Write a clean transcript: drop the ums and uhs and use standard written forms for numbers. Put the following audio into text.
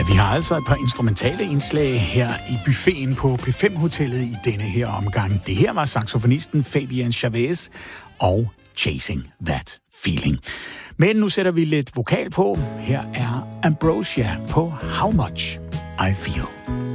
Vi har altså et par instrumentale indslag her i buffeten på P5-hotellet i denne her omgang. Det her var saxofonisten Fabian Chavez og Chasing That Feeling. Men nu sætter vi lidt vokal på. Her er Ambrosia på How Much I Feel.